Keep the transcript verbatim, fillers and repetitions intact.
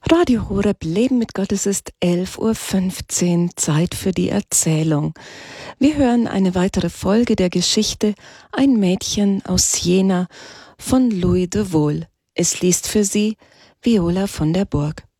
Radio Horeb Leben mit Gott, es ist elf Uhr fünfzehn, Zeit für die Erzählung. Wir hören eine weitere Folge der Geschichte Ein Mädchen aus Jena von Louis de Wohl. Es liest für Sie Viola von der Burg.